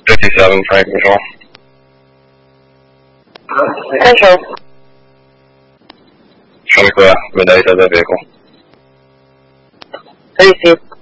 57 Frank Control. Control. Show me clear. Midnight at the vehicle. Receive.